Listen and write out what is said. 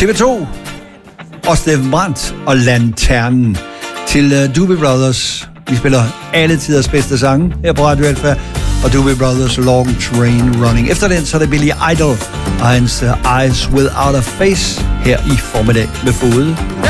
TV2 og Steffen Brandt og Lanternen til Doobie Brothers. Vi spiller alle tiders bedste sange her på Radio Alpha, og Doobie Brothers Long Train Running. Efter den så er det Billy Idol og hans Eyes Without a Face her i formiddag med Fode.